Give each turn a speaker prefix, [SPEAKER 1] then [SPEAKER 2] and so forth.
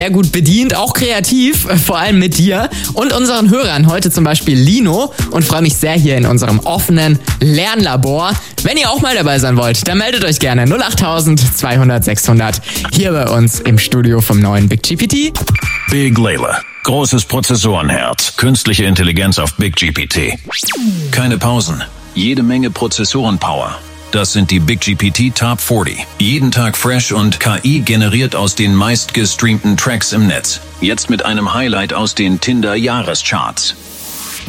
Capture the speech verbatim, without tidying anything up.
[SPEAKER 1] sehr gut bedient, auch kreativ, vor allem mit dir und unseren Hörern. Heute zum Beispiel Lino und freue mich sehr hier in unserem offenen Lernlabor. Wenn ihr auch mal dabei sein wollt, dann meldet euch gerne null acht zweihundert sechshundert hier bei uns im Studio vom neuen Big G P T.
[SPEAKER 2] Big Layla. Großes Prozessorenherz. Künstliche Intelligenz auf Big G P T. Keine Pausen. Jede Menge Prozessorenpower. Das sind die Big G P T Top vierzig. Jeden Tag fresh und K I generiert aus den meistgestreamten Tracks im Netz. Jetzt mit einem Highlight aus den Tinder-Jahrescharts.